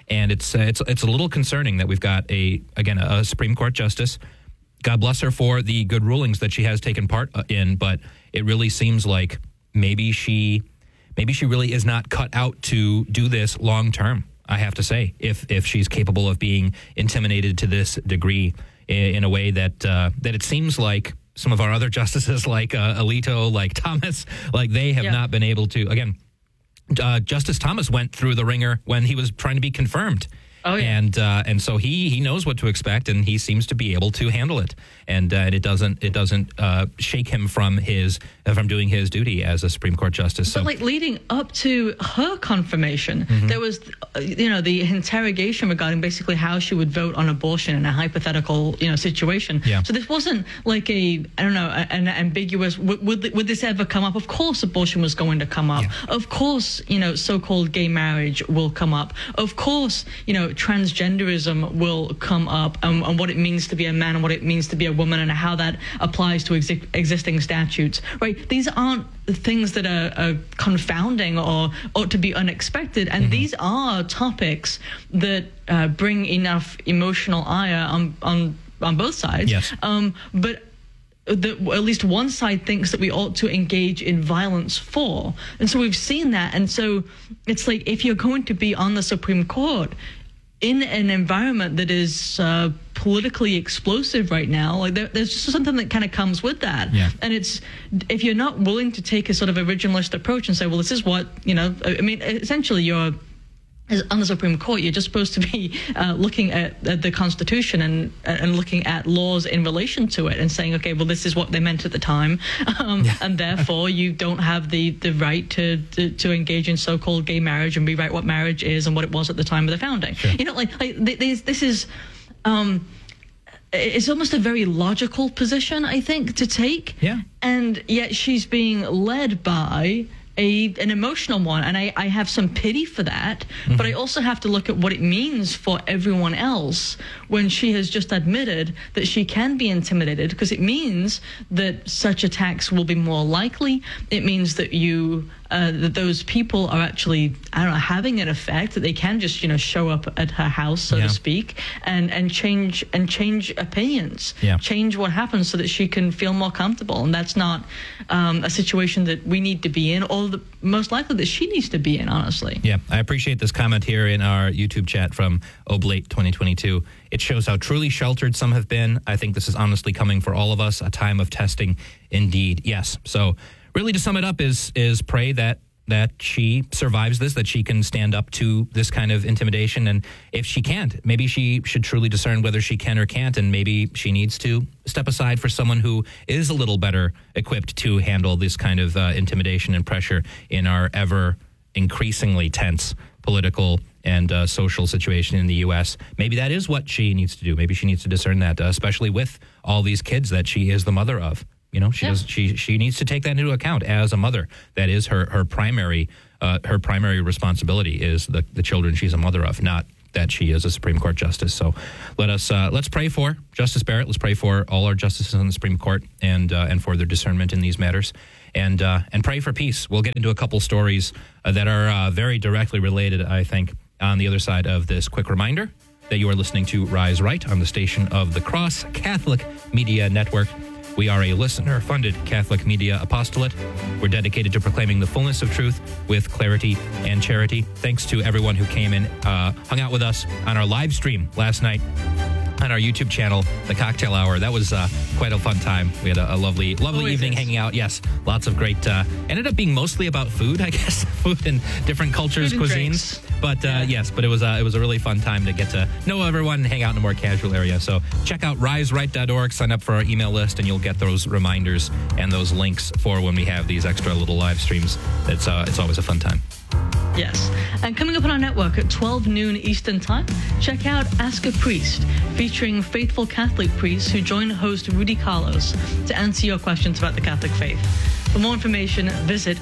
And it's uh, it's it's a little concerning that we've got a again a Supreme Court justice. God bless her for the good rulings that she has taken part in, but it really seems like maybe she maybe she really is not cut out to do this long term. I have to say, if if she's capable of being intimidated to this degree in, in a way that uh, that it seems like some of our other justices, like uh, Alito, like Thomas, like they have yeah. not been able to. Again, uh, Justice Thomas went through the ringer when he was trying to be confirmed. Oh, yeah. And uh, and so he he knows what to expect, and he seems to be able to handle it, and uh, and it doesn't it doesn't uh, shake him from his from doing his duty as a Supreme Court justice. But so. like leading up to her confirmation, mm-hmm. there was uh, you know the interrogation regarding basically how she would vote on abortion in a hypothetical you know situation. Yeah. So this wasn't like a I don't know an ambiguous would would, would this ever come up? Of course, abortion was going to come up. Yeah. Of course, you know so-called gay marriage will come up. Of course, you know. transgenderism will come up, um, and what it means to be a man and what it means to be a woman and how that applies to exi- existing statutes, right? These aren't things that are, are confounding or ought to be unexpected, and mm-hmm. these are topics that uh, bring enough emotional ire on, on, on both sides. Yes. Um, but that at least one side thinks that we ought to engage in violence for. And so we've seen that. And so it's like, if you're going to be on the Supreme Court in an environment that is uh, politically explosive right now, like there, there's just something that kind of comes with that. Yeah. And it's, if you're not willing to take a sort of originalist approach and say, well, this is what, you know, I mean, essentially you're, on the Supreme Court, you're just supposed to be uh, looking at, at the Constitution and and looking at laws in relation to it and saying, okay, well, this is what they meant at the time, um, yeah. and therefore you don't have the, the right to, to to engage in so-called gay marriage and rewrite what marriage is and what it was at the time of the founding. Sure. You know, like, like this, this is... Um, it's almost a very logical position, I think, to take. Yeah. And yet she's being led by... A, an emotional one, and I, I have some pity for that, mm-hmm. but I also have to look at what it means for everyone else when she has just admitted that she can be intimidated, because it means that such attacks will be more likely. It means that you uh, that those people are actually, I don't know, having an effect, that they can just, you know, show up at her house, so yeah. to speak, and, and change and change opinions, yeah. change what happens so that she can feel more comfortable. And that's not um, a situation that we need to be in, or the most likely that she needs to be in, honestly. Yeah, I appreciate this comment here in our YouTube chat from Oblate twenty twenty-two. It shows how truly sheltered some have been. I think this is honestly coming for all of us, a time of testing indeed. Yes. So really to sum it up is is pray that that she survives this, that she can stand up to this kind of intimidation. And if she can't, maybe she should truly discern whether she can or can't, and maybe she needs to step aside for someone who is a little better equipped to handle this kind of uh, intimidation and pressure in our ever increasingly tense political and uh, social situation in the U S. Maybe that is what she needs to do. Maybe she needs to discern that, uh, especially with all these kids that she is the mother of. You know, she yeah. does. She she needs to take that into account as a mother. That is her her primary uh, her primary responsibility is the the children she's a mother of, not that she is a Supreme Court justice. So let us uh, let's pray for Justice Barrett. Let's pray for all our justices on the Supreme Court and uh, and for their discernment in these matters, and uh, and pray for peace. We'll get into a couple stories uh, that are uh, very directly related, I think, on the other side of this quick reminder that you are listening to Rise Right on the station of the Cross Catholic Media Network. We are a listener-funded Catholic media apostolate. We're dedicated to proclaiming the fullness of truth with clarity and charity. Thanks to everyone who came and uh, hung out with us on our live stream last night on our YouTube channel, The Cocktail Hour. That was uh, quite a fun time. We had a, a lovely, lovely Always evening is. hanging out. Yes, lots of great. Uh, ended up being mostly about food, I guess, food and different cultures, Food and cuisines. drinks. But uh, Yeah. yes, but it was uh, it was a really fun time to get to know everyone and hang out in a more casual area. So check out rise right dot org, sign up for our email list, and you'll get those reminders and those links for when we have these extra little live streams. It's uh, it's always a fun time. Yes. And coming up on our network at twelve noon Eastern Time, check out Ask a Priest, featuring faithful Catholic priests who join host Rudy Carlos to answer your questions about the Catholic faith. For more information, visit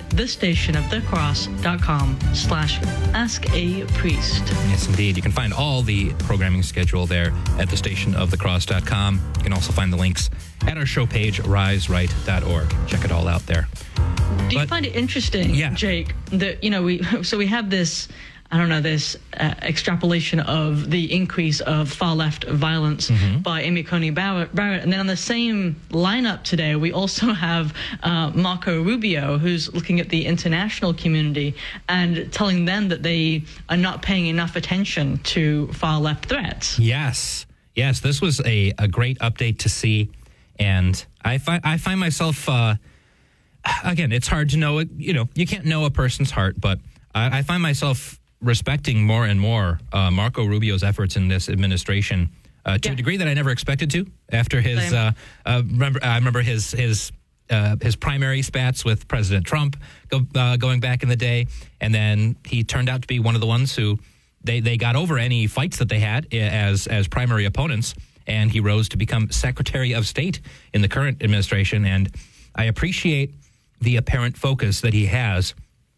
thestationofthecross.com slash ask a priest. Yes, indeed. You can find all the programming schedule there at the station of the cross dot com. You can also find the links at our show page, rise right dot org. Check it all out there. Do you But- find it interesting, Yeah. Jake, that, you know, we so we have this I don't know, this uh, extrapolation of the increase of far-left violence mm-hmm. by Amy Coney Barrett. And then on the same lineup today, we also have uh, Marco Rubio, who's looking at the international community and telling them that they are not paying enough attention to far-left threats. Yes. Yes, this was a, a great update to see. And I, fi- I find myself, uh, again, it's hard to know, you know, you can't know a person's heart, but I, I find myself respecting more and more uh, Marco Rubio's efforts in this administration uh, to yeah. a degree that I never expected to. After his, uh, uh, remember, I remember his his uh, his primary spats with President Trump go, uh, going back in the day, and then he turned out to be one of the ones who they, they got over any fights that they had as as primary opponents, and he rose to become Secretary of State in the current administration. And I appreciate the apparent focus that he has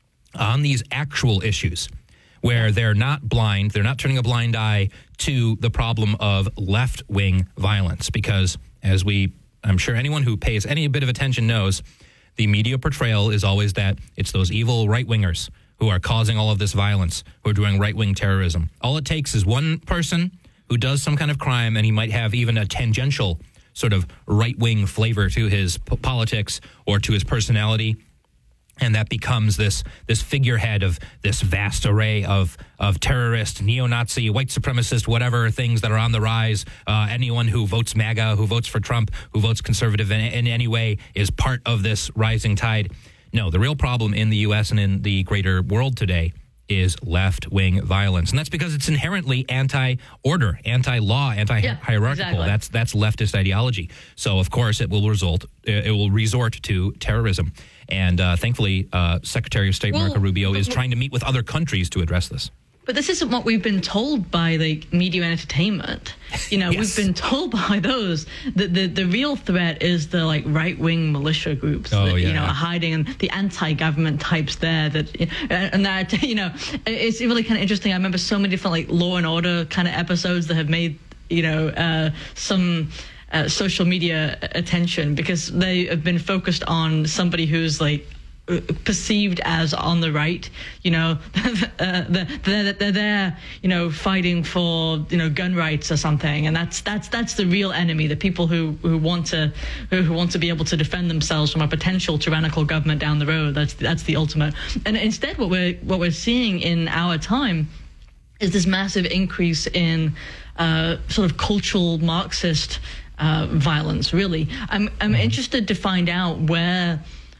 on these actual issues, where they're not blind, they're not turning a blind eye to the problem of left-wing violence. Because as we, I'm sure anyone who pays any bit of attention knows, the media portrayal is always that it's those evil right-wingers who are causing all of this violence, who are doing right-wing terrorism. All it takes is one person who does some kind of crime, and he might have even a tangential sort of right-wing flavor to his p- politics or to his personality. And that becomes this this figurehead of this vast array of of terrorist, neo-Nazi, white supremacist, whatever things that are on the rise. Uh, anyone who votes MAGA, who votes for Trump, who votes conservative in, in any way is part of this rising tide. No, the real problem in the U S and in the greater world today is left-wing violence. And that's because it's inherently anti-order, anti-law, anti-hierarchical. Yeah, exactly. That's that's leftist ideology. So, of course, it will result, it will resort to terrorism. And uh, thankfully, uh, Secretary of State well, Marco Rubio is trying to meet with other countries to address this. But this isn't what we've been told by the media and entertainment. You know, yes. we've been told by those that the, the real threat is the like right-wing militia groups oh, that, yeah. you know, are hiding, and the anti-government types there that, and that, you know, it's really kind of interesting. I remember so many different like Law and Order kind of episodes that have made, you know, uh, some uh, social media attention because they have been focused on somebody who's like, perceived as on the right, you know, uh, they're, they're there, you know, fighting for, you know, gun rights or something, and that's that's that's the real enemy. The people who, who want to who, who want to be able to defend themselves from a potential tyrannical government down the road. That's that's the ultimate. And instead, what we're what we're seeing in our time is this massive increase in uh, sort of cultural Marxist uh, violence. Really, I'm I'm interested to find out where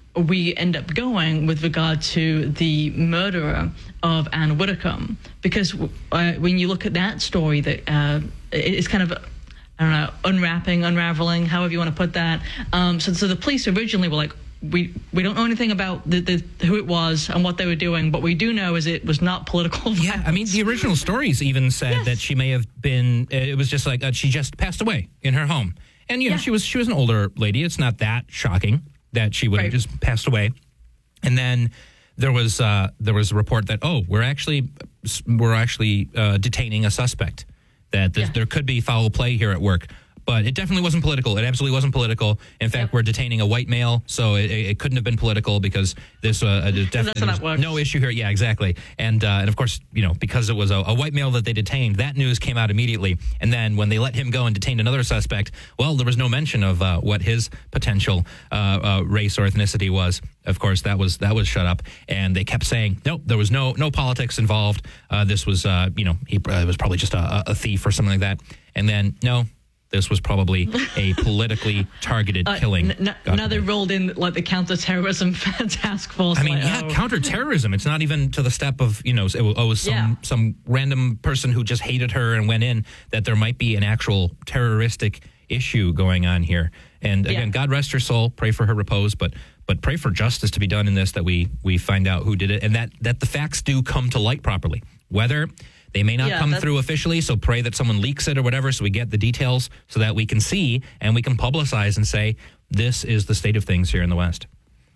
we end up going with regard to the murderer of Ann Widdecombe, because uh, when you look at that story, that uh, it's kind of, I don't know, unwrapping, unraveling, however you want to put that. Um, so, so the police originally were like, we we don't know anything about the, the who it was and what they were doing, but we do know is it was not political violence. Yeah, I mean, the original stories even said yes. that she may have been, it was just like, uh, she just passed away in her home. And, you know, yeah. she was she was an older lady. It's not that shocking that she would have right. just passed away. And then there was uh, there was a report that, oh, we're actually we're actually uh, detaining a suspect, that th- yeah. there could be foul play here at work. But it definitely wasn't political. It absolutely wasn't political. In fact, yep. we're detaining a white male, so it, it couldn't have been political because this uh, definitely that's how that no issue here. Yeah, exactly. And uh, and of course, you know, because it was a, a white male that they detained, that news came out immediately. And then when they let him go and detained another suspect, well, there was no mention of uh, what his potential uh, uh, race or ethnicity was. Of course, that was that was shut up, and they kept saying, nope, there was no no politics involved. Uh, this was, uh, you know, he uh, was probably just a, a thief or something like that. And then no. This was probably a politically targeted uh, killing. N- n- now they rolled in like the counterterrorism task force. I mean, like, yeah, oh. counterterrorism. It's not even to the step of, you know, it was, oh, it was some yeah. some random person who just hated her and went in, that there might be an actual terroristic issue going on here. And again, yeah. God rest her soul. Pray for her repose, but but pray for justice to be done in this, that we we find out who did it, and that that the facts do come to light properly. Whether they may not yeah, come through officially, so pray that someone leaks it or whatever so we get the details so that we can see and we can publicize and say, this is the state of things here in the West.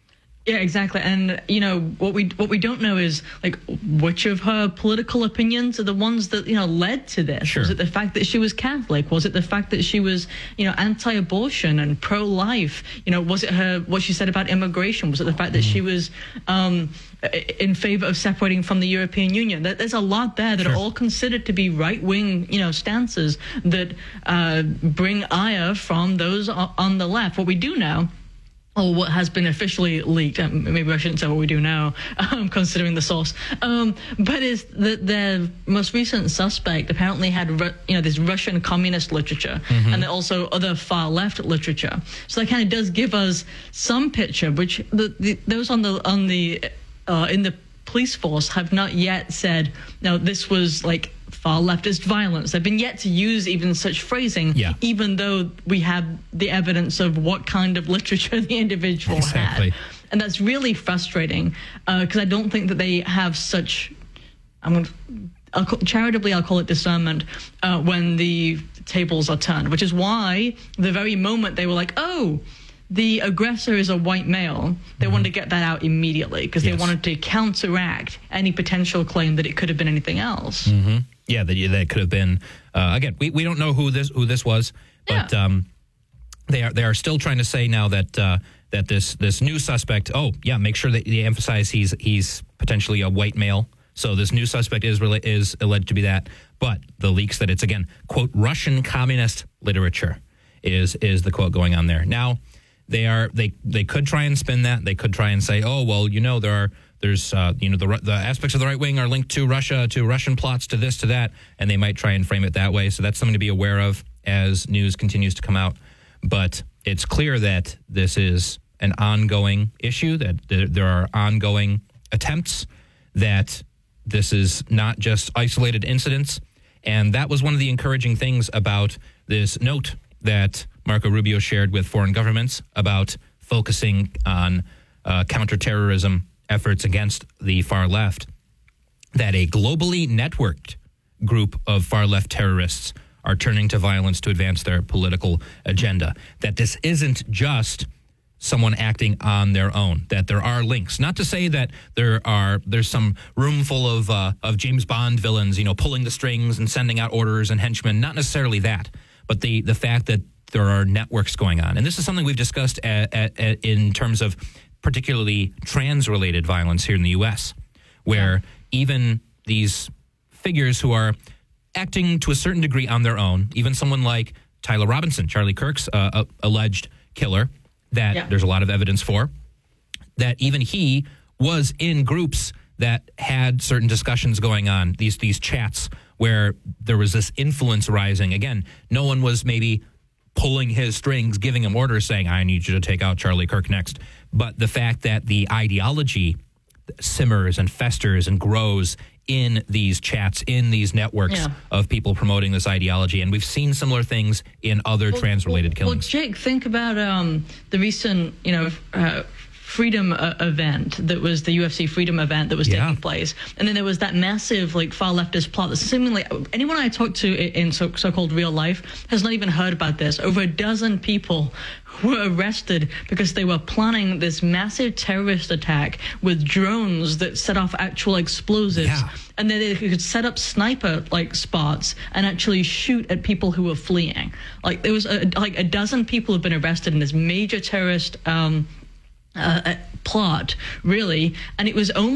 Yeah, exactly. And, you know, what we what we don't know is, like, which of her political opinions are the ones that, you know, led to this? Sure. Was it the fact that she was Catholic? Was it the fact that she was, you know, anti-abortion and pro-life? You know, was it her, what she said about immigration? Was it the fact that she was um, in favor of separating from the European Union? There's a lot there that Sure. are all considered to be right-wing, you know, stances that uh, bring ire from those on the left. What we do know, or what has been officially leaked, um, maybe I shouldn't say what we do now, um, considering the source, um, but is that the most recent suspect apparently had, you know, this Russian communist literature, mm-hmm. and also other far-left literature. So that kind of does give us some picture, which the, the, those on the on the uh, in the police force have not yet said, no, this was like far leftist violence. They've been yet to use even such phrasing, yeah. even though we have the evidence of what kind of literature the individual exactly. had. And that's really frustrating, because uh, I don't think that they have such, I'm going to, I'll call, charitably I'll call it discernment, uh, when the tables are turned, which is why the very moment they were like, oh, the aggressor is a white male, they mm-hmm. wanted to get that out immediately, because yes. they wanted to counteract any potential claim that it could have been anything else. Mm-hmm. Yeah, that, that could have been. Uh, again, we, we don't know who this who this was, but yeah. um, they are they are still trying to say now that uh, that this this new suspect. Oh, yeah, make sure that they emphasize he's he's potentially a white male. So this new suspect is really is alleged to be that. But the leaks that it's again quote Russian communist literature is is the quote going on there now. They are they they could try and spin that. They could try and say, oh well, you know there are there's uh, you know the the aspects of the right wing are linked to Russia, to Russian plots, to this, to that, and they might try and frame it that way. So that's something to be aware of as news continues to come out. But it's clear that this is an ongoing issue. That there, there are ongoing attempts. That this is not just isolated incidents, and that was one of the encouraging things about this note that Marco Rubio shared with foreign governments about focusing on uh, counterterrorism efforts against the far left, that a globally networked group of far left terrorists are turning to violence to advance their political agenda, that this isn't just someone acting on their own, that there are links. Not to say that there are there's some room full of uh, of James Bond villains, you know, pulling the strings and sending out orders and henchmen, not necessarily that, but the the fact that there are networks going on. And this is something we've discussed at, at, at, in terms of particularly trans-related violence here in the U S, where even these figures who are acting to a certain degree on their own, even someone like Tyler Robinson, Charlie Kirk's uh, uh, alleged killer, that yeah. there's a lot of evidence for, that even he was in groups that had certain discussions going on, these these chats where there was this influence rising. Again, no one was maybe pulling his strings, giving him orders, saying, I need you to take out Charlie Kirk next. But the fact that the ideology simmers and festers and grows in these chats, in these networks yeah. of people promoting this ideology. And we've seen similar things in other well, trans-related well, killings. Well, Jake, think about um, the recent, you know, uh, Freedom uh, event that was the U F C Freedom event that was yeah. taking place, and then there was that massive like far leftist plot that seemingly anyone I talked to in so, so-called real life has not even heard about this. Over a dozen people were arrested because they were planning this massive terrorist attack with drones that set off actual explosives, yeah. and then they could set up sniper like spots and actually shoot at people who were fleeing. Like there was a, like a dozen people have been arrested in this major terrorist um, uh, plot, really, and it was only